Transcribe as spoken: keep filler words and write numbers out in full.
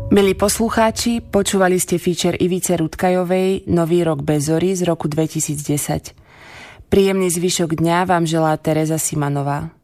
Milí poslucháči, počúvali ste feature Ivice Rutkajovej Nový rok bez zory z roku dvetisícdesať. Príjemný zvyšok dňa vám želá Tereza Simanová.